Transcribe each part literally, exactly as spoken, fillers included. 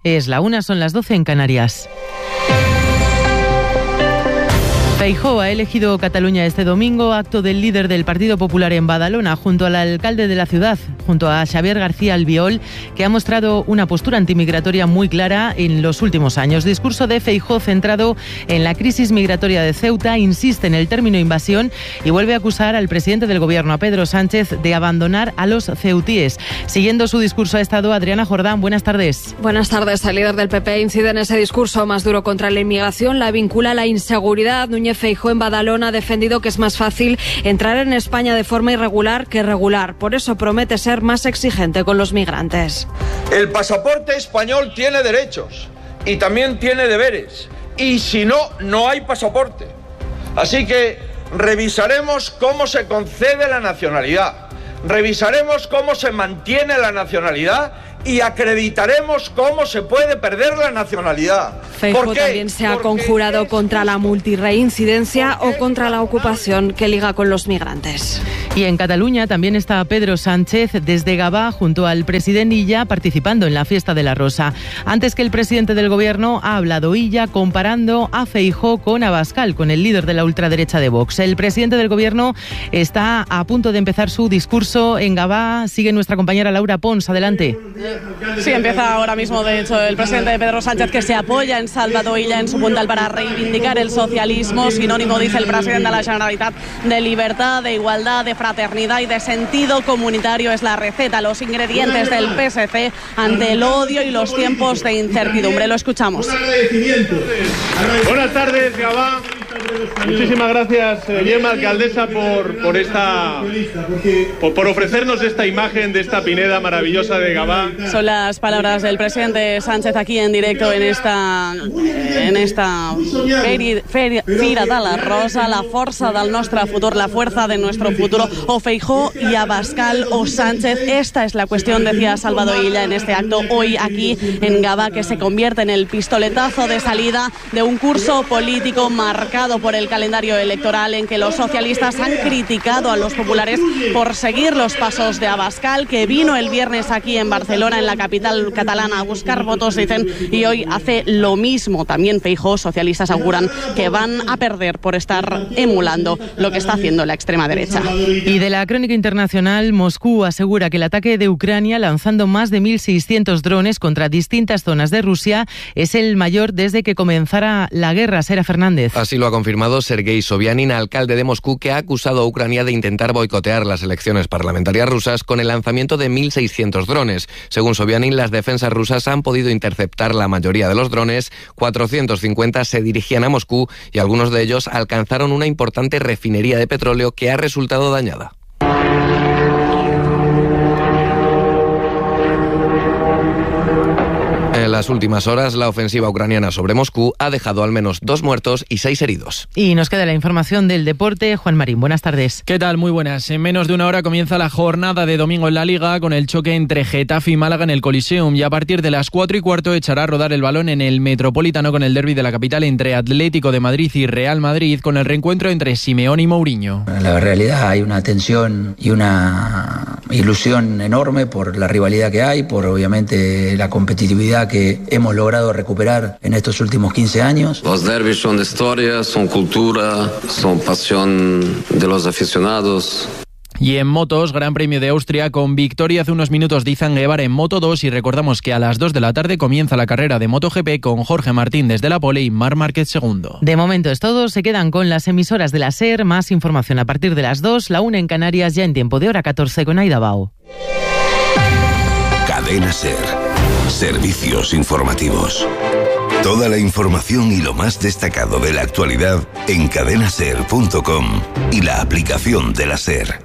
Es la una, son las doce en Canarias. Feijóo ha elegido Cataluña este domingo, acto del líder del Partido Popular en Badalona, junto al alcalde de la ciudad, junto a Xavier García Albiol, que ha mostrado una postura antimigratoria muy clara en los últimos años. Discurso de Feijóo centrado en la crisis migratoria de Ceuta, insiste en el término invasión y vuelve a acusar al presidente del gobierno, a Pedro Sánchez, de abandonar a los ceutíes. Siguiendo su discurso ha estado Adriana Jordán. Buenas tardes. Buenas tardes. El líder del P P incide en ese discurso más duro contra la inmigración, la vincula a la inseguridad. Núñez Feijóo en Badalona ha defendido que es más fácil entrar en España de forma irregular que regular. Por eso promete ser más exigente con los migrantes. El pasaporte español tiene derechos y también tiene deberes. Y si no, no hay pasaporte. Así que revisaremos cómo se concede la nacionalidad. Revisaremos cómo se mantiene la nacionalidad y acreditaremos cómo se puede perder la nacionalidad. Feijóo también se ha conjurado contra la multirreincidencia o contra la ocupación que liga con los migrantes. Y en Cataluña también está Pedro Sánchez desde Gavà junto al presidente Illa participando en la fiesta de la Rosa. Antes que el presidente del gobierno ha hablado Illa comparando a Feijóo con Abascal, con el líder de la ultraderecha de Vox. El presidente del gobierno está a punto de empezar su discurso en Gavà. Sigue nuestra compañera Laura Pons. Adelante. Sí, empieza ahora mismo, de hecho, el presidente Pedro Sánchez, que se apoya en Salvador Illa en su puntal para reivindicar el socialismo, sinónimo, dice el presidente de la Generalitat, de libertad, de igualdad, de fraternidad y de sentido comunitario. Es la receta, los ingredientes del P S C ante el odio y los tiempos de incertidumbre. Lo escuchamos. Buenas tardes, Gavà. Muchísimas gracias, Gemma, alcaldesa, por, por, esta, por, por ofrecernos esta imagen de esta pineda maravillosa de Gavà. Son las palabras del presidente Sánchez aquí en directo en esta en esta feri, feri, Fira de la Rosa, la força del nostre futur, la fuerza de nuestro futuro, o Feijóo y Abascal o Sánchez. Esta es la cuestión, decía Salvador Illa en este acto hoy aquí en Gavà, que se convierte en el pistoletazo de salida de un curso político marcado por el calendario electoral, en que los socialistas han criticado a los populares por seguir los pasos de Abascal, que vino el viernes aquí en Barcelona, en la capital catalana, a buscar votos, dicen, y hoy hace lo mismo. También Feijóo, socialistas auguran que van a perder por estar emulando lo que está haciendo la extrema derecha. Y de la crónica internacional, Moscú asegura que el ataque de Ucrania, lanzando más de mil seiscientos drones contra distintas zonas de Rusia, es el mayor desde que comenzara la guerra. Sera Fernández. Así lo ha confirmado Sergei Sobyanin, alcalde de Moscú, que ha acusado a Ucrania de intentar boicotear las elecciones parlamentarias rusas con el lanzamiento de mil seiscientos drones. Según Sobyanin, las defensas rusas han podido interceptar la mayoría de los drones, cuatrocientos cincuenta se dirigían a Moscú y algunos de ellos alcanzaron una importante refinería de petróleo que ha resultado dañada. En las últimas horas, la ofensiva ucraniana sobre Moscú ha dejado al menos dos muertos y seis heridos. Y nos queda la información del deporte. Juan Marín, buenas tardes. ¿Qué tal? Muy buenas. En menos de una hora comienza la jornada de domingo en la Liga con el choque entre Getafe y Málaga en el Coliseum, y a partir de las cuatro y cuarto echará a rodar el balón en el Metropolitano con el derbi de la capital entre Atlético de Madrid y Real Madrid, con el reencuentro entre Simeone y Mourinho. En la realidad hay una tensión y una ilusión enorme por la rivalidad que hay, por obviamente la competitividad que hemos logrado recuperar en estos últimos quince años. Los derbis son historia, son cultura, son pasión de los aficionados. Y en motos, Gran Premio de Austria con victoria hace unos minutos de Izan Guevara en Moto dos, y recordamos que a las dos de la tarde comienza la carrera de MotoGP con Jorge Martín desde la pole y Marc Márquez segundo. De momento es todo, se quedan con las emisoras de la SER, más información a partir de las dos, la una en Canarias, ya en tiempo de hora catorce con Aida Bao. Cadena SER. Servicios informativos. Toda la información y lo más destacado de la actualidad en cadena ser punto com y la aplicación de la SER.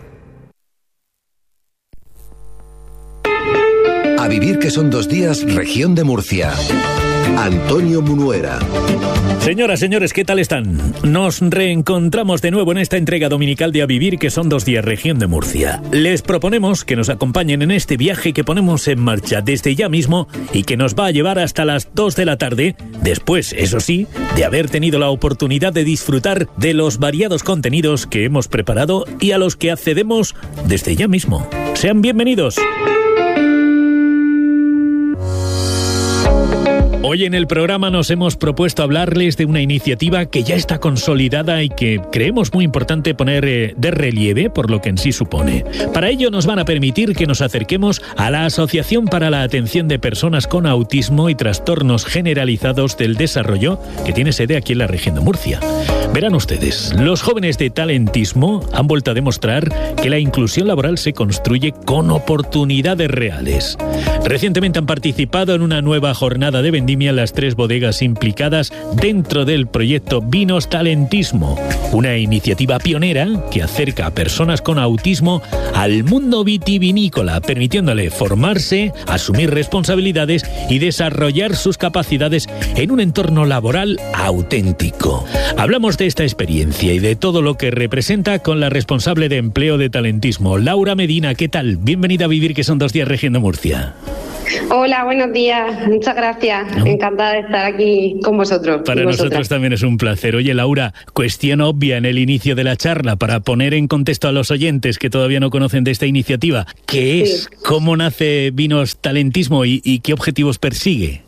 A vivir que son dos días, región de Murcia. Antonio Munuera. Señoras, señores, ¿qué tal están? Nos reencontramos de nuevo en esta entrega dominical de A Vivir, que son dos días, región de Murcia. Les proponemos que nos acompañen en este viaje que ponemos en marcha desde ya mismo y que nos va a llevar hasta las dos de la tarde, después, eso sí, de haber tenido la oportunidad de disfrutar de los variados contenidos que hemos preparado y a los que accedemos desde ya mismo. Sean bienvenidos. Hoy en el programa nos hemos propuesto hablarles de una iniciativa que ya está consolidada y que creemos muy importante poner eh, de relieve por lo que en sí supone. Para ello nos van a permitir que nos acerquemos a la Asociación para la Atención de Personas con Autismo y Trastornos Generalizados del Desarrollo, que tiene sede aquí en la región de Murcia. Verán ustedes, los jóvenes de Talentismo han vuelto a demostrar que la inclusión laboral se construye con oportunidades reales. Recientemente han participado en una nueva jornada de vendimia las tres bodegas implicadas dentro del proyecto Vinos Talentismo, una iniciativa pionera que acerca a personas con autismo al mundo vitivinícola, permitiéndole formarse, asumir responsabilidades y desarrollar sus capacidades en un entorno laboral auténtico. Hablamos de esta experiencia y de todo lo que representa con la responsable de empleo de Talentismo, Laura Medina. ¿Qué tal? Bienvenida a Vivir, que son dos días región de Murcia. Hola, buenos días. Muchas gracias. Encantada de estar aquí con vosotros. Para nosotros también es un placer. Oye, Laura, cuestión obvia en el inicio de la charla para poner en contexto a los oyentes que todavía no conocen de esta iniciativa. ¿Qué es? Sí. ¿Cómo nace Vinos Talentismo y, y qué objetivos persigue?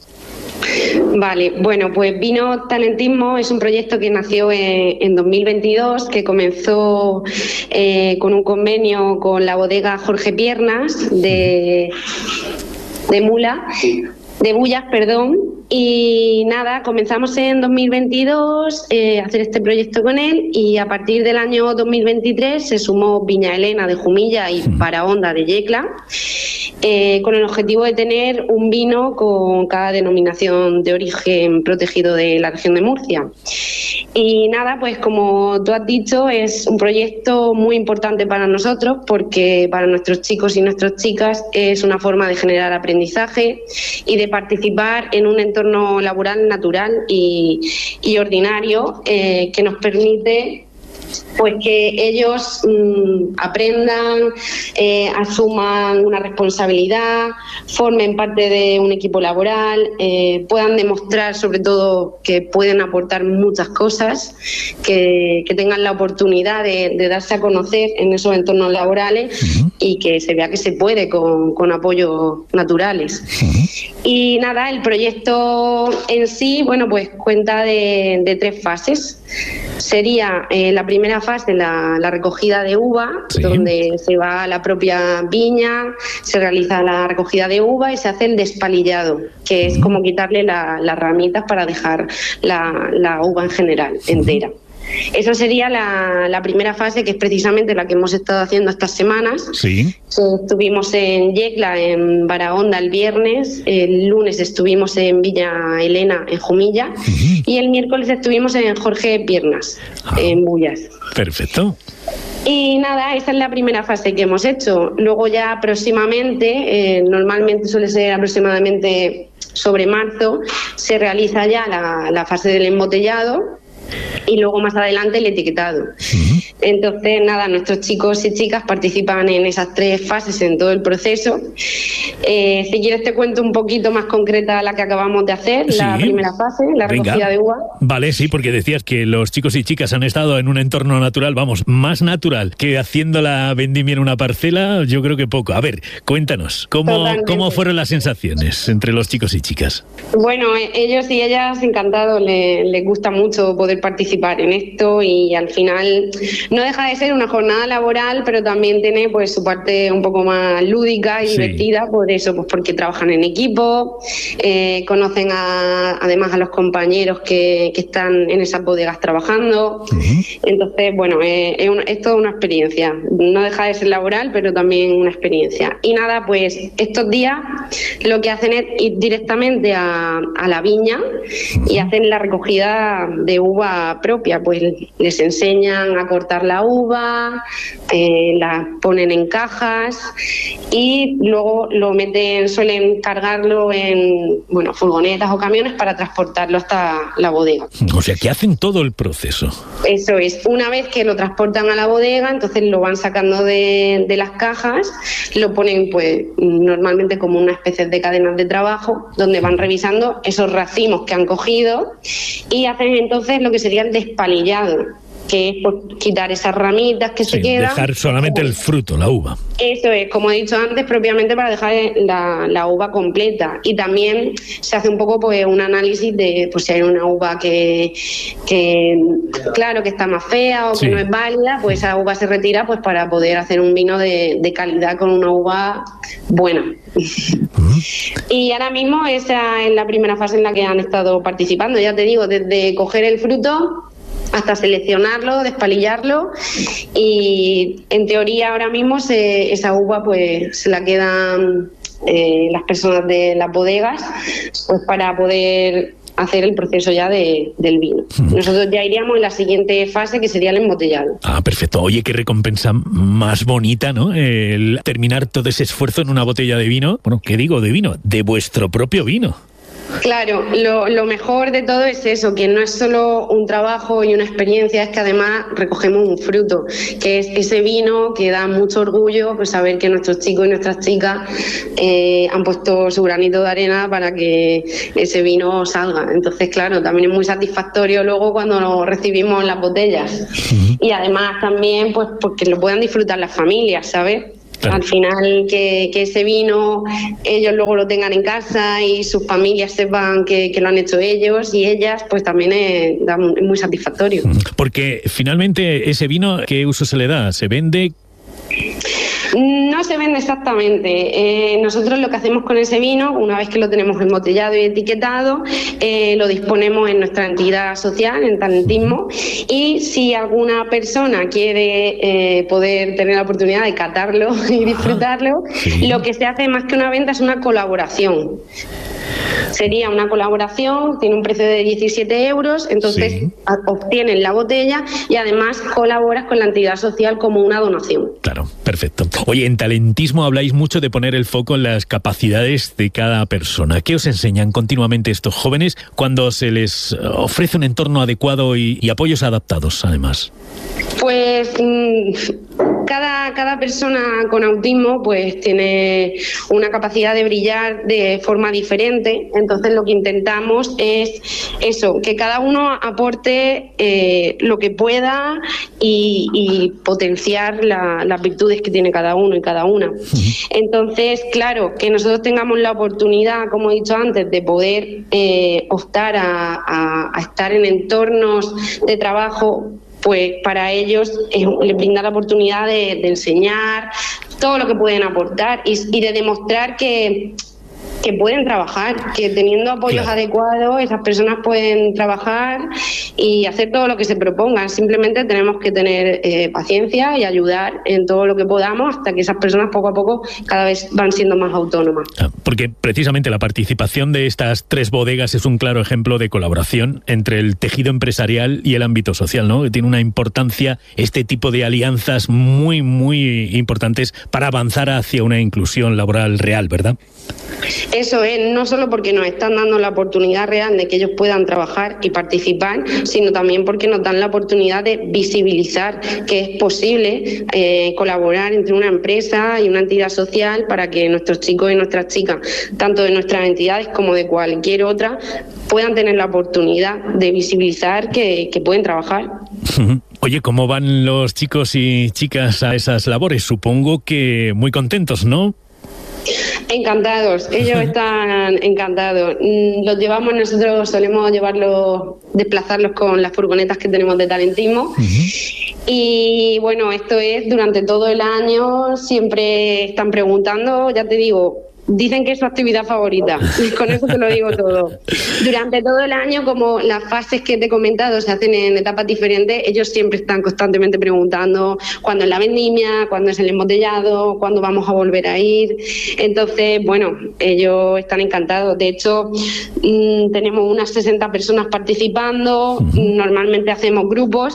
Vale, bueno, pues Vino Talentismo es un proyecto que nació en, en dos mil veintidós, que comenzó eh, con un convenio con la bodega Jorge Piernas de, de Mula, de Bullas, perdón. Y nada, comenzamos en dos mil veintidós eh, a hacer este proyecto con él, y a partir del año dos mil veintitrés se sumó Viña Elena de Jumilla y Barahonda de Yecla, eh, con el objetivo de tener un vino con cada denominación de origen protegido de la región de Murcia. Y nada, pues como tú has dicho, es un proyecto muy importante para nosotros, porque para nuestros chicos y nuestras chicas es una forma de generar aprendizaje y de participar en un entorno laboral natural y, y ordinario, eh, que nos permite pues que ellos mmm, aprendan, eh, asuman una responsabilidad, formen parte de un equipo laboral, eh, puedan demostrar sobre todo que pueden aportar muchas cosas, que, que tengan la oportunidad de, de darse a conocer en esos entornos laborales, uh-huh. y que se vea que se puede con, con apoyos naturales. Uh-huh. Y nada, el proyecto en sí, bueno, pues cuenta de, de tres fases. Sería eh, la primera fase, la, la recogida de uva, sí. donde se va a la propia viña, se realiza la recogida de uva y se hace el despalillado, que es como quitarle la, las ramitas para dejar la, la uva en general entera. Esa sería la, la primera fase, que es precisamente la que hemos estado haciendo estas semanas. Sí. Estuvimos en Yecla, en Barahonda el viernes, el lunes estuvimos en Villa Elena, en Jumilla, uh-huh. y el miércoles estuvimos en Jorge Piernas, ah, en Bullas. Perfecto. Y nada, esa es la primera fase que hemos hecho. Luego ya próximamente, eh, normalmente suele ser aproximadamente sobre marzo, se realiza ya la, la fase del embotellado, y luego más adelante el etiquetado. Uh-huh. Entonces, nada, nuestros chicos y chicas participan en esas tres fases en todo el proceso. Eh, si quieres te cuento un poquito más concreta la que acabamos de hacer, sí. La primera fase, la recogida Venga. de uva. Vale, sí, porque decías que los chicos y chicas han estado en un entorno natural, vamos, más natural que haciendo la vendimia en una parcela, yo creo que poco. A ver, cuéntanos, ¿cómo, ¿cómo fueron las sensaciones entre los chicos y chicas? Bueno, ellos y ellas encantados, les, les gusta mucho poder participar en esto, y al final no deja de ser una jornada laboral, pero también tiene pues su parte un poco más lúdica y sí. divertida, por eso, pues porque trabajan en equipo, eh, conocen a, además a los compañeros que, que están en esas bodegas trabajando. Uh-huh. Entonces, bueno, eh, es, un, es toda una experiencia, no deja de ser laboral, pero también una experiencia. Y nada, pues estos días lo que hacen es ir directamente a, a la viña y hacen la recogida de uva propia, pues les enseñan a cortar la uva, eh, la ponen en cajas y luego lo meten, suelen cargarlo en bueno furgonetas o camiones para transportarlo hasta la bodega. O sea, que hacen todo el proceso. Eso es, una vez que lo transportan a la bodega, entonces lo van sacando de, de las cajas, lo ponen pues normalmente como una especie de cadenas de trabajo, donde van revisando esos racimos que han cogido y hacen entonces lo que sería el despalillado. que es por quitar esas ramitas que sí, se quedan. Dejar solamente el fruto, la uva. Eso es, como he dicho antes, propiamente para dejar la, la uva completa. Y también se hace un poco pues un análisis de pues si hay una uva que, que claro, que está más fea o sí. que no es válida, pues esa uva se retira pues para poder hacer un vino de, de calidad con una uva buena. Uh-huh. Y ahora mismo esa es la primera fase en la que han estado participando. Ya te digo, desde coger el fruto hasta seleccionarlo, despalillarlo, y en teoría ahora mismo se, esa uva pues se la quedan eh, las personas de las bodegas pues para poder hacer el proceso ya de, del vino. Hmm. Nosotros ya iríamos en la siguiente fase, que sería el embotellado. Ah, perfecto. Oye, qué recompensa más bonita, ¿no? El terminar todo ese esfuerzo en una botella de vino. Bueno, ¿qué digo de vino? De vuestro propio vino. Claro, lo, lo mejor de todo es eso, que no es solo un trabajo y una experiencia, es que además recogemos un fruto, que es ese vino que da mucho orgullo pues saber que nuestros chicos y nuestras chicas eh, han puesto su granito de arena para que ese vino salga. Entonces, claro, también es muy satisfactorio luego cuando lo recibimos en las botellas. Uh-huh. Y además también pues porque lo puedan disfrutar las familias, ¿sabes? Claro. Al final que, que ese vino ellos luego lo tengan en casa y sus familias sepan que, que lo han hecho ellos y ellas, pues también es, es muy satisfactorio. Porque finalmente ese vino, ¿qué uso se le da? ¿Se vende? No se vende exactamente. Eh, nosotros lo que hacemos con ese vino, una vez que lo tenemos embotellado y etiquetado, eh, lo disponemos en nuestra entidad social, en Talentismo, y si alguna persona quiere eh, poder tener la oportunidad de catarlo y disfrutarlo, sí. lo que se hace más que una venta es una colaboración. Sería una colaboración, tiene un precio de diecisiete euros, entonces sí. obtienen la botella y además colaboras con la entidad social como una donación. Claro, perfecto. Oye, en Talentismo habláis mucho de poner el foco en las capacidades de cada persona. ¿Qué os enseñan continuamente estos jóvenes cuando se les ofrece un entorno adecuado y, y apoyos adaptados, además? Pues cada, cada persona con autismo pues tiene una capacidad de brillar de forma diferente, entonces lo que intentamos es eso, que cada uno aporte eh, lo que pueda y, y potenciar la, las virtudes que tiene cada uno y cada una. Entonces, claro, que nosotros tengamos la oportunidad, como he dicho antes, de poder eh, optar a, a, a estar en entornos de trabajo, pues para ellos eh, les brinda la oportunidad de, de enseñar todo lo que pueden aportar y, y de demostrar que que pueden trabajar, que teniendo apoyos claro. adecuados esas personas pueden trabajar y hacer todo lo que se propongan. Simplemente tenemos que tener eh, paciencia y ayudar en todo lo que podamos hasta que esas personas poco a poco cada vez van siendo más autónomas. Porque precisamente la participación de estas tres bodegas es un claro ejemplo de colaboración entre el tejido empresarial y el ámbito social, ¿no? Tiene una importancia este tipo de alianzas muy, muy importantes para avanzar hacia una inclusión laboral real, ¿verdad? Eso es, no solo porque nos están dando la oportunidad real de que ellos puedan trabajar y participar, sino también porque nos dan la oportunidad de visibilizar que es posible eh, colaborar entre una empresa y una entidad social para que nuestros chicos y nuestras chicas, tanto de nuestras entidades como de cualquier otra, puedan tener la oportunidad de visibilizar que, que pueden trabajar. Oye, ¿cómo van los chicos y chicas a esas labores? Supongo que muy contentos, ¿no? Encantados, ellos están encantados. Los llevamos, nosotros solemos llevarlos, desplazarlos con las furgonetas que tenemos de Talentismo. Uh-huh. Y bueno, esto es durante todo el año, siempre están preguntando, ya te digo, dicen que es su actividad favorita, con eso te lo digo todo. Durante todo el año, como las fases que te he comentado se hacen en etapas diferentes, ellos siempre están constantemente preguntando cuándo es la vendimia, cuándo es el embotellado, cuándo vamos a volver a ir. Entonces, bueno, ellos están encantados. De hecho, mmm, tenemos unas sesenta personas participando, normalmente hacemos grupos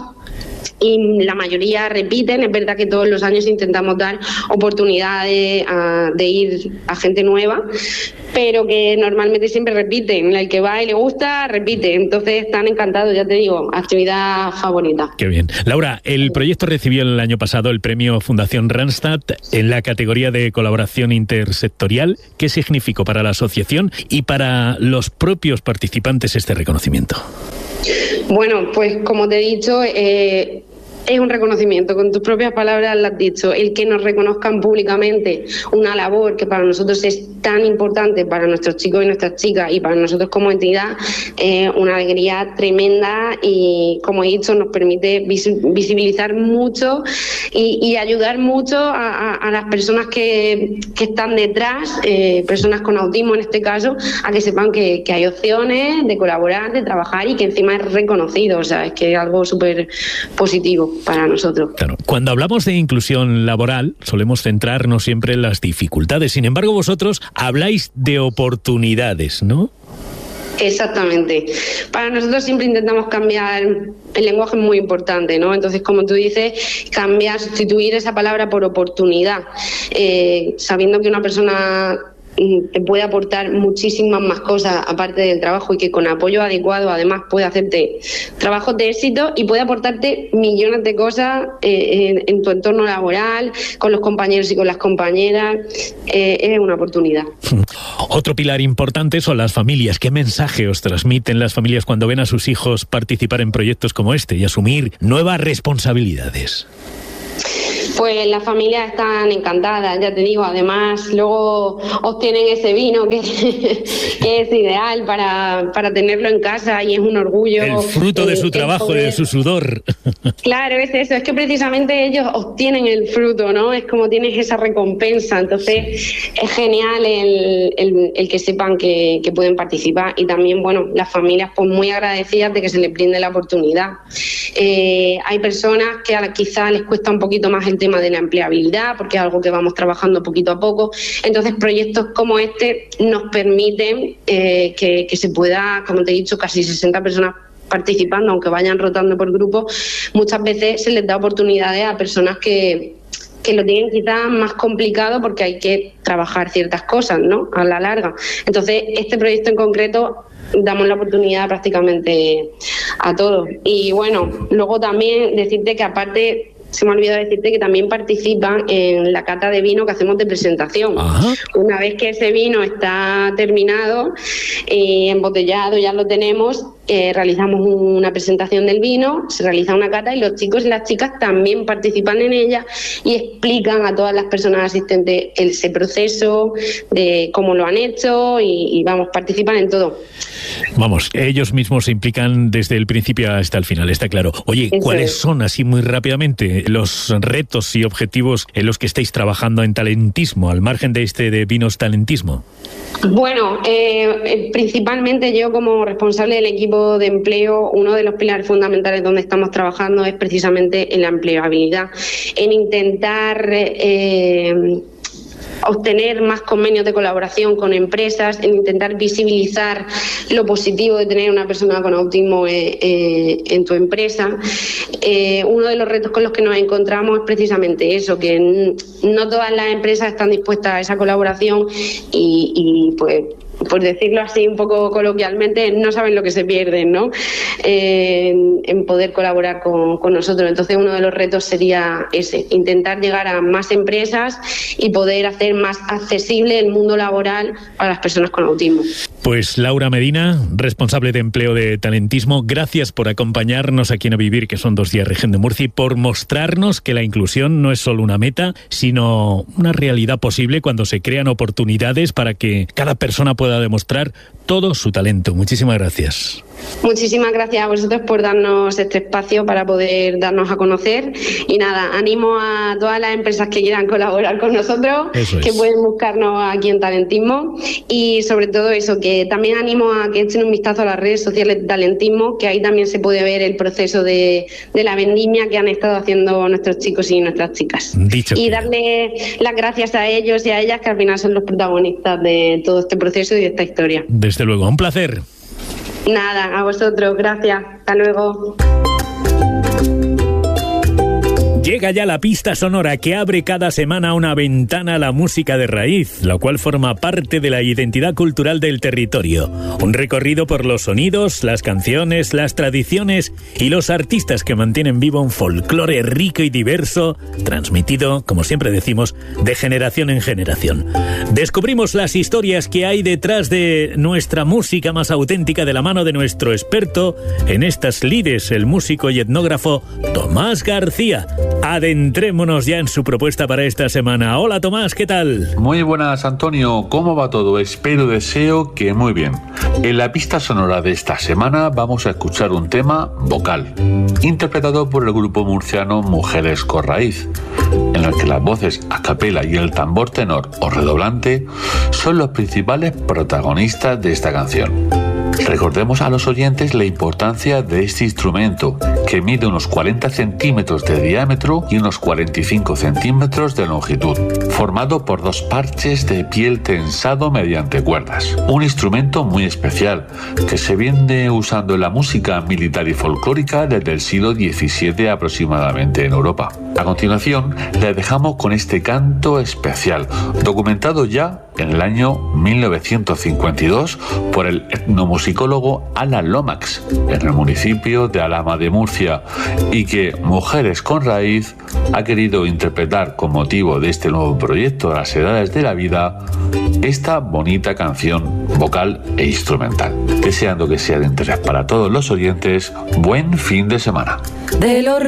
y la mayoría repiten. Es verdad que todos los años intentamos dar oportunidades a, de ir a gente nueva, pero que normalmente siempre repiten. El que va y le gusta, repite. Entonces están encantados, ya te digo, actividad favorita. Qué bien. Laura, el proyecto recibió el año pasado el premio Fundación Randstad en la categoría de colaboración intersectorial. ¿Qué significó para la asociación y para los propios participantes este reconocimiento? Bueno, pues como te he dicho, eh, es un reconocimiento, con tus propias palabras lo has dicho, el que nos reconozcan públicamente una labor que para nosotros es tan importante, para nuestros chicos y nuestras chicas y para nosotros como entidad, eh, una alegría tremenda y, como he dicho, nos permite vis- visibilizar mucho y, y ayudar mucho a, a, a las personas que, que están detrás, eh, personas con autismo en este caso, a que sepan que, que hay opciones de colaborar, de trabajar y que encima es reconocido, o sea, es que es algo súper positivo para nosotros. Claro. Cuando hablamos de inclusión laboral, solemos centrarnos siempre en las dificultades. Sin embargo, vosotros habláis de oportunidades, ¿no? Exactamente. Para nosotros siempre intentamos cambiar, el lenguaje es muy importante, ¿no? Entonces, como tú dices, cambiar, sustituir esa palabra por oportunidad, eh, sabiendo que una persona te puede aportar muchísimas más cosas aparte del trabajo y que con apoyo adecuado además puede hacerte trabajos de éxito y puede aportarte millones de cosas eh, en, en tu entorno laboral, con los compañeros y con las compañeras. Eh, es una oportunidad. Otro pilar importante son las familias. ¿Qué mensaje os transmiten las familias cuando ven a sus hijos participar en proyectos como este y asumir nuevas responsabilidades? Pues las familias están encantadas, ya te digo, además luego obtienen ese vino que, que es ideal para, para tenerlo en casa y es un orgullo. El fruto eh, de su trabajo y de su sudor. Claro, es eso, es que precisamente ellos obtienen el fruto, ¿no? Es como tienes esa recompensa, entonces es genial el, el, el que sepan que, que pueden participar y también, bueno, las familias pues muy agradecidas de que se les brinde la oportunidad. Eh, hay personas que a, quizá les cuesta un poquito más el tema de la empleabilidad, porque es algo que vamos trabajando poquito a poco. Entonces, proyectos como este nos permiten eh, que, que se pueda, como te he dicho, casi sesenta personas participando, aunque vayan rotando por grupo. Muchas veces se les da oportunidades a personas que, que lo tienen quizás más complicado porque hay que trabajar ciertas cosas, ¿no?, a la larga. Entonces, este proyecto en concreto damos la oportunidad prácticamente a todos. Y bueno, luego también decirte que aparte, se me ha olvidado decirte que también participan en la cata de vino que hacemos de presentación. Ajá. Una vez que ese vino está terminado y embotellado, ya lo tenemos, eh, realizamos una presentación del vino, se realiza una cata y los chicos y las chicas también participan en ella y explican a todas las personas asistentes ese proceso, de cómo lo han hecho y, y vamos, participan en todo. Vamos, ellos mismos se implican desde el principio hasta el final, está claro. Oye, Eso ¿cuáles es. son, así muy rápidamente, los retos y objetivos en los que estáis trabajando en Talentismo, al margen de este de Vinos Talentismo? Bueno, eh, principalmente yo como responsable del equipo de empleo, uno de los pilares fundamentales donde estamos trabajando es precisamente en la empleabilidad, en intentar Eh, obtener más convenios de colaboración con empresas, en intentar visibilizar lo positivo de tener una persona con autismo eh, eh, en tu empresa. Eh, uno de los retos con los que nos encontramos es precisamente eso, que no todas las empresas están dispuestas a esa colaboración y, y pues por decirlo así un poco coloquialmente, no saben lo que se pierden, ¿no? Eh, en, en poder colaborar con, con nosotros. Entonces uno de los retos sería ese, intentar llegar a más empresas y poder hacer más accesible el mundo laboral para las personas con autismo. Pues Laura Medina, responsable de empleo de Talentismo, gracias por acompañarnos aquí en A Vivir, que son dos días Región de Murcia, y por mostrarnos que la inclusión no es solo una meta, sino una realidad posible cuando se crean oportunidades para que cada persona pueda demostrar todo su talento. Muchísimas gracias. Muchísimas gracias a vosotros por darnos este espacio para poder darnos a conocer y nada, animo a todas las empresas que quieran colaborar con nosotros, eso que es. pueden buscarnos aquí en Talentismo y sobre todo eso, que también animo a que echen un vistazo a las redes sociales de Talentismo, que ahí también se puede ver el proceso de, de la vendimia que han estado haciendo nuestros chicos y nuestras chicas. Dicho y que... darle las gracias a ellos y a ellas, que al final son los protagonistas de todo este proceso y de esta historia. Desde luego, un placer. Nada, a vosotros, gracias. Hasta luego. Llega ya la pista sonora que abre cada semana una ventana a la música de raíz, lo cual forma parte de la identidad cultural del territorio. Un recorrido por los sonidos, las canciones, las tradiciones y los artistas que mantienen vivo un folclore rico y diverso, transmitido, como siempre decimos, de generación en generación. Descubrimos las historias que hay detrás de nuestra música más auténtica de la mano de nuestro experto en estas lides, el músico y etnógrafo Tomás García. Adentrémonos ya en su propuesta para esta semana. Hola Tomás, ¿qué tal? Muy buenas, Antonio, ¿cómo va todo? Espero, deseo que muy bien. En la pista sonora de esta semana vamos a escuchar un tema vocal, interpretado por el grupo murciano Mujeres con Raíz, en el que las voces a capela y el tambor tenor o redoblante son los principales protagonistas de esta canción. Recordemos a los oyentes la importancia de este instrumento, que mide unos cuarenta centímetros de diámetro y unos cuarenta y cinco centímetros de longitud, formado por dos parches de piel tensado mediante cuerdas. Un instrumento muy especial, que se viene usando en la música militar y folclórica desde el siglo diecisiete aproximadamente en Europa. A continuación, le dejamos con este canto especial, documentado ya en el año mil novecientos cincuenta y dos por el etnomusicólogo Alan Lomax, en el municipio de Alhama de Murcia, y que Mujeres con Raíz ha querido interpretar con motivo de este nuevo proyecto Las Edades de la Vida, esta bonita canción vocal e instrumental. Deseando que sea de interés para todos los oyentes, buen fin de semana. De los